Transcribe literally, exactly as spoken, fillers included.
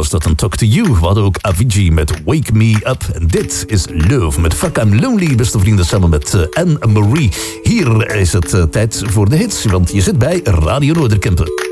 was dat een Talk to You. We hadden ook Avicii met Wake Me Up. En dit is Love met Fuck I'm Lonely, beste vrienden, samen met uh, Anne Marie. Hier is het uh, tijd voor de hits, want je zit bij Radio Noorderkempen.